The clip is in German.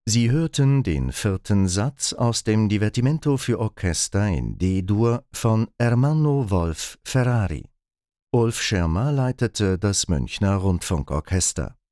Sie hörten den vierten Satz aus dem Divertimento für Orchester in D-Dur von Ermanno Wolf Ferrari. Ulf Schirmer leitete das Münchner Rundfunkorchester.